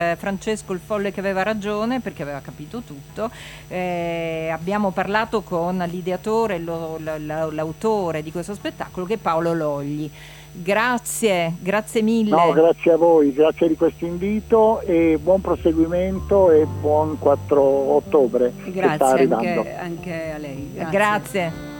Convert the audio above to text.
Francesco il folle che aveva ragione, perché aveva capito tutto. Abbiamo parlato con l'ideatore, l'autore di questo spettacolo, che è Paolo Logli. Grazie No, mille. grazie a voi, grazie di questo invito e buon proseguimento e buon 4 ottobre che sta Grazie arrivando. anche a lei. Grazie. Grazie.